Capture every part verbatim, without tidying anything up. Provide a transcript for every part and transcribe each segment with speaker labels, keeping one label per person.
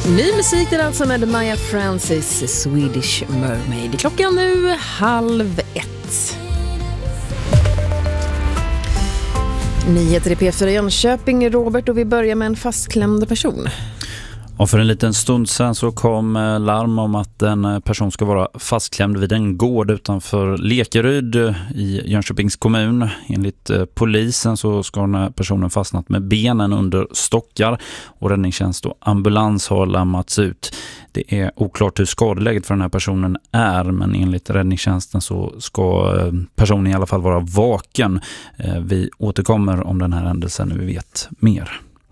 Speaker 1: Ny musik där alltså med Maya Francis, Swedish Mermaid. Klockan nu halv ett. Nyheter i P fyra Jönköping, Robert, och vi börjar med en fastklämd person.
Speaker 2: Och för en liten stund sedan så kom larm om att en person ska vara fastklämd vid en gård utanför Lekeryd i Jönköpings kommun. Enligt polisen så ska den här personen fastnat med benen under stockar och räddningstjänst och ambulans har lammats ut. Det är oklart hur skadeläget för den här personen är, men enligt räddningstjänsten så ska personen i alla fall vara vaken. Vi återkommer om den här händelsen när vi vet mer.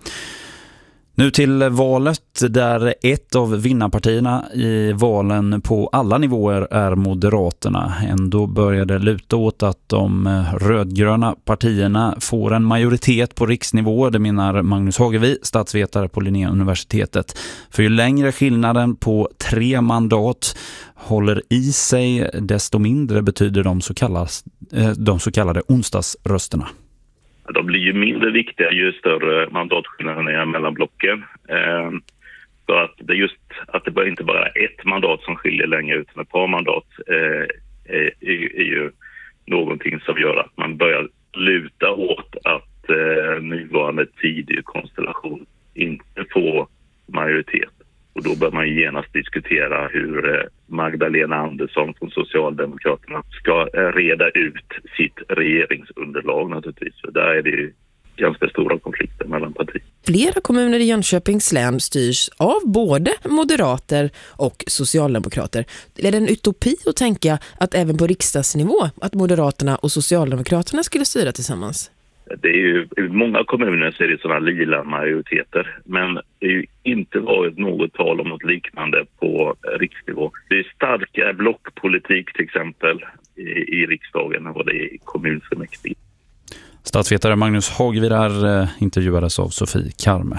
Speaker 2: Nu till valet där ett av vinnarpartierna i valen på alla nivåer är Moderaterna. Ändå börjar det luta åt att de rödgröna partierna får en majoritet på riksnivå. Det menar Magnus Hagevig, statsvetare på Linnéuniversitetet. För ju längre skillnaden på tre mandat håller i sig, desto mindre betyder de så kallade, de så kallade onsdagsrösterna.
Speaker 3: De blir ju mindre viktiga ju större mandatskillnaderna är mellan blocken. Eh, så att det just att det inte bara är ett mandat som skiljer längre utan ett par mandat eh, är, är ju någonting som gör att man börjar luta åt att eh, nuvarande tidig konstellation inte får majoritet. Och då bör man genast diskutera hur eh, Magdalena Andersson från Socialdemokraterna ska eh, reda ut sitt regeringsunderlag naturligtvis. För där är det ju ganska stora konflikter mellan partier.
Speaker 1: Flera kommuner i Jönköpings län styrs av både moderater och socialdemokrater. Är det en utopi att tänka att även på riksdagsnivå att Moderaterna och Socialdemokraterna skulle styra tillsammans?
Speaker 3: Det är ju, i många kommuner så är det sådana lila majoriteter, men det är ju inte varit något tal om något liknande på riksnivå. Det är starkare blockpolitik till exempel i, i riksdagen än vad det är i kommunfullmäktige.
Speaker 2: Statsvetare Magnus Hagevig där intervjuades av Sofie Karme.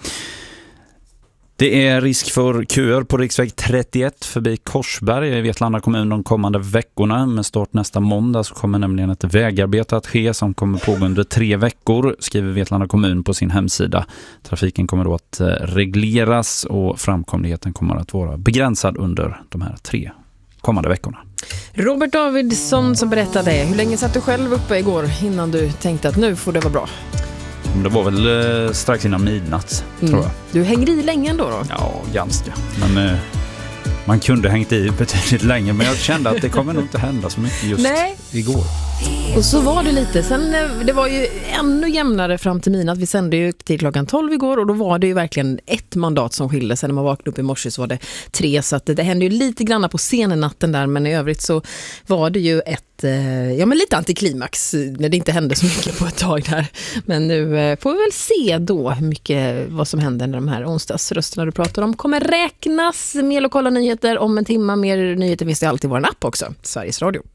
Speaker 2: Det är risk för köer på riksväg trettioett förbi Korsberg i Vetlanda kommun de kommande veckorna. Med start nästa måndag så kommer nämligen ett vägarbete att ske som kommer pågå under tre veckor, skriver Vetlanda kommun på sin hemsida. Trafiken kommer då att regleras och framkomligheten kommer att vara begränsad under de här tre kommande veckorna.
Speaker 1: Robert Davidsson som berättade, hur länge satt du själv uppe igår innan du tänkte att nu får det vara bra?
Speaker 2: Det var väl eh, strax innan midnatt, mm. tror jag.
Speaker 1: Du hänger i länge ändå då?
Speaker 2: Ja, ganska. Men eh, man kunde hängt i betydligt längre. Men jag kände att det kommer nog inte hända så mycket just Nej. igår.
Speaker 1: Och så var det lite. Sen, det var ju ännu jämnare fram till midnatt. Vi sände ju till klockan tolv igår och då var det ju verkligen ett mandat som skilde. Sen när man vaknade upp i morse så var det tre. Så att det, det hände ju lite grann på senenatten där. Men i övrigt så var det ju ett, ja men lite antiklimax när det inte hände så mycket på ett tag där. Men nu får vi väl se då hur mycket, vad som händer när de här onsdagsrösterna du pratar om kommer räknas. Mer lokala nyheter om en timme. Mer nyheter finns det alltid i vår app också, Sveriges Radio.